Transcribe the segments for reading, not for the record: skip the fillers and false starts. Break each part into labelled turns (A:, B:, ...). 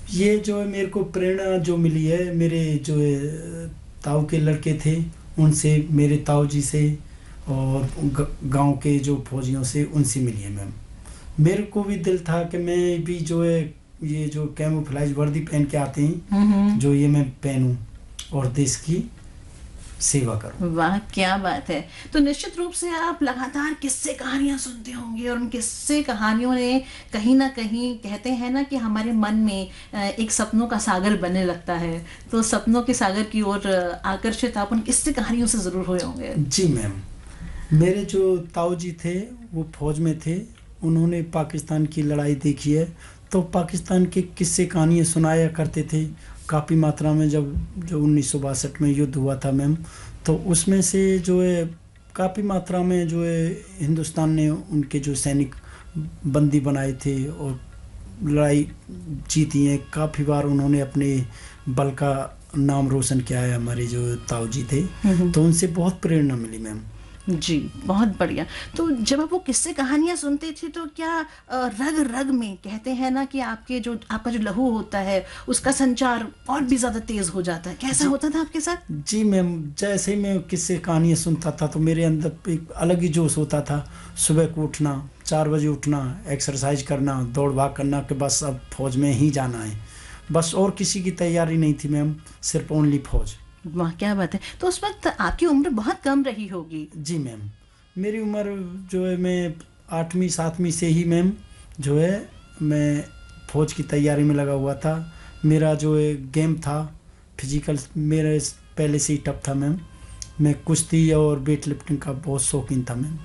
A: ये जो है मेरे को प्रेरणा जो मिली है मेरे जो है ताऊ के लड़के थे उनसे, मेरे ताऊ जी से और गांव के जो फौजियों से उनसे मिली है मैम। मेरे को भी दिल था कि मैं भी जो है ये जो कैमोफ्लेज वर्दी पहन के आते हैं जो ये मैं पहनूं और देश की सेवा करूं।
B: वाह क्या बात है। तो निश्चित रूप से आप लगातार किस्से कहानियां सुनते होंगे और उन किस्से कहानियों ने कहीं ना कहीं, कहते हैं ना कि हमारे मन में एक सपनों का सागर बनने लगता है, तो सपनों के सागर की ओर आकर्षित आप उन किस्से कहानियों से जरूर हुए होंगे।
A: जी मैम, मेरे जो ताऊ जी थे वो फौज में थे, उन्होंने पाकिस्तान की लड़ाई देखी है, तो पाकिस्तान के किस्से कहानियाँ सुनाया करते थे काफ़ी मात्रा में। जब जो 1962 में युद्ध हुआ था मैम, तो उसमें से जो है काफ़ी मात्रा में जो है हिंदुस्तान ने उनके जो सैनिक बंदी बनाए थे और लड़ाई जीती है। काफ़ी बार उन्होंने अपने बल का नाम रोशन किया है। हमारे जो ताऊ जी थे, तो उनसे बहुत प्रेरणा मिली मैम।
B: जी बहुत बढ़िया। तो जब आप वो किस्से कहानियां सुनते थे तो क्या रग रग में, कहते हैं ना कि आपका जो लहू होता है उसका संचार और भी ज्यादा तेज हो जाता है, कैसा होता था आपके साथ?
A: जी मैम, जैसे ही मैं किस्से कहानियाँ सुनता था तो मेरे अंदर एक अलग ही जोश होता था। सुबह को उठना, 4 बजे उठना, एक्सरसाइज करना, दौड़ भाग करना कि बस अब फौज में ही जाना है, बस और किसी की तैयारी नहीं थी मैम, सिर्फ ओनली फौज।
B: वाह क्या बात है। तो उस वक्त आपकी उम्र बहुत कम रही होगी।
A: जी मैम, मेरी उम्र जो है मैं 8वीं 7वीं से ही मैम जो है मैं फौज की तैयारी में लगा हुआ था। मेरा जो है गेम था फिजिकल, मेरे पहले से ही टफ था मैम। मैं कुश्ती और वेट लिफ्टिंग का बहुत शौकीन था मैम।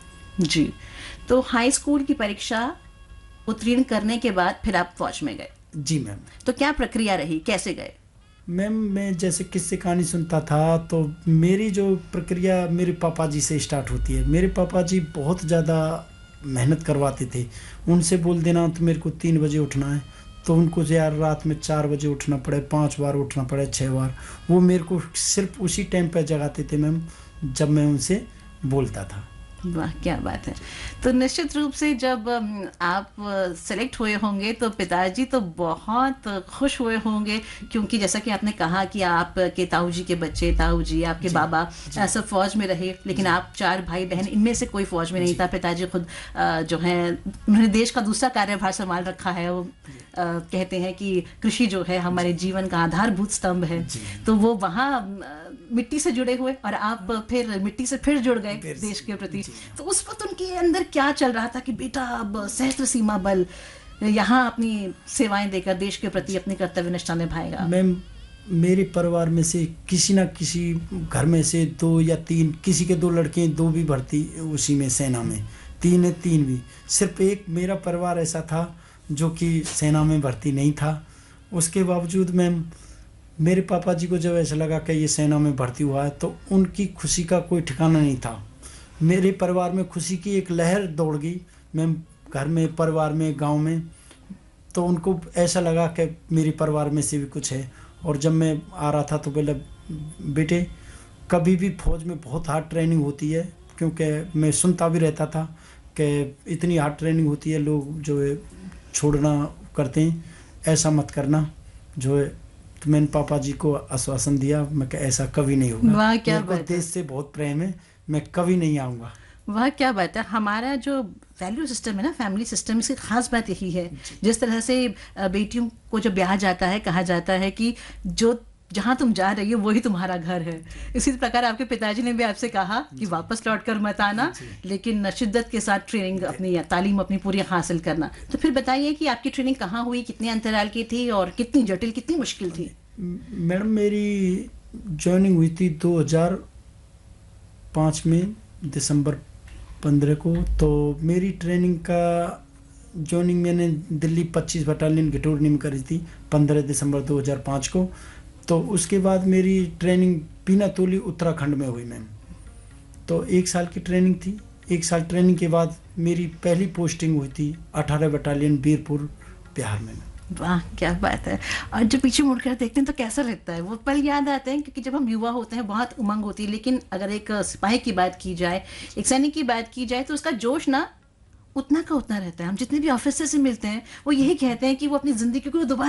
B: जी, तो हाई स्कूल की परीक्षा उत्तीर्ण करने के बाद फिर आप फौज में गए?
A: जी मैम।
B: तो क्या प्रक्रिया रही, कैसे गए?
A: मैम मैं जैसे किस्से कहानी सुनता था तो मेरी जो प्रक्रिया मेरे पापा जी से स्टार्ट होती है। मेरे पापा जी बहुत ज़्यादा मेहनत करवाते थे। उनसे बोल देना तो मेरे को 3 बजे उठना है, तो उनको यार रात में 4 बजे उठना पड़े, 5 बार उठना पड़े, 6 बार, वो मेरे को सिर्फ उसी टाइम पर जगाते थे मैम जब मैं उनसे बोलता था।
B: वाह क्या बात है। तो निश्चित रूप से जब आप सेलेक्ट हुए होंगे तो पिताजी तो बहुत खुश हुए होंगे, क्योंकि जैसा कि आपने कहा कि आपके ताऊ जी के बच्चे, ताऊ जी आपके बाबा सब फौज में रहे, लेकिन आप 4 भाई बहन, इनमें से कोई फौज में नहीं था। पिताजी खुद जो है उन्होंने देश का दूसरा कार्यभार संभाल रखा है। वो कहते हैं कि कृषि जो है हमारे जीवन का आधारभूत स्तंभ है, तो वो वहाँ मिट्टी से जुड़े हुए और आप फिर मिट्टी से फिर जुड़ गए देश के प्रति। तो उस वक्त उनके अंदर क्या चल रहा था कि बेटा अब सशस्त्र सीमा बल यहाँ अपनी सेवाएं देकर देश के प्रति अपनी कर्तव्य निष्ठा निभाएगा?
A: मैम मेरे परिवार में से किसी ना किसी घर में से 2 या 3, किसी के 2 लड़के 2 भी भर्ती उसी में सेना में, 3 है 3 भी। सिर्फ एक मेरा परिवार ऐसा था जो कि सेना में भर्ती नहीं था। उसके बावजूद मैम मेरे पापा जी को जब ऐसा लगा कि ये सेना में भर्ती हुआ है तो उनकी खुशी का कोई ठिकाना नहीं था। मेरे परिवार में खुशी की एक लहर दौड़ गई मैम, घर में, परिवार में, गांव में। तो उनको ऐसा लगा कि मेरे परिवार में से भी कुछ है। और जब मैं आ रहा था तो बोला बेटे कभी भी फौज में बहुत हार्ड ट्रेनिंग होती है, क्योंकि मैं सुनता भी रहता था कि इतनी हार्ड ट्रेनिंग होती है, लोग जो है छोड़ना करते हैं, ऐसा मत करना जो है। तो मैंने पापा जी को आश्वासन दिया, मैं कि ऐसा कभी नहीं होगा।
B: वाह क्या बात है।
A: देश से बहुत प्रेम है, मैं कभी नहीं आऊँगा।
B: वाह क्या बात है। हमारा जो वैल्यू सिस्टम है ना, फैमिली सिस्टम, इसकी खास बात यही है। जिस तरह से बेटियों को जब ब्याह जाता है, कहा जाता है कि जो जहाँ तुम जा रही हो वही तुम्हारा घर है। इसी प्रकार आपके पिताजी ने भी आपसे कहा कि वापस लौट कर मत आना, लेकिन शिद्दत के साथ ट्रेनिंग अपनी तालीम अपनी पूरी हासिल करना। तो फिर बताइए कि आपकी ट्रेनिंग कहाँ हुई, कितने अंतराल की थी और कितनी जटिल, कितनी मुश्किल थी?
A: मैडम मेरी ज्वाइनिंग हुई थी 2005 में दिसंबर 15 को। तो मेरी ट्रेनिंग का ज्वाइनिंग मैंने दिल्ली 25 बटालियन घिटोरनी में करी थी 15 दिसंबर 2005 को। तो उसके बाद मेरी ट्रेनिंग पीनातोली उत्तराखंड में हुई मैम। तो 1 साल की ट्रेनिंग थी। 1 साल ट्रेनिंग के बाद मेरी पहली पोस्टिंग हुई थी 18 बटालियन बीरपुर, बिहार में।
B: वाह क्या बात है। और जब पीछे मुड़कर देखते हैं तो कैसा लगता है, वो पल याद आते हैं, क्योंकि जब हम युवा होते हैं बहुत उमंग होती है, लेकिन अगर एक सिपाही की बात की जाए, एक सैनिक की बात की जाए, तो उसका जोश ना उतना का उतना रहता है। हम जितने भी ऑफिसर से मिलते हैं वो यही कहते हैं कि वो अपनी जिंदगी को दोबारा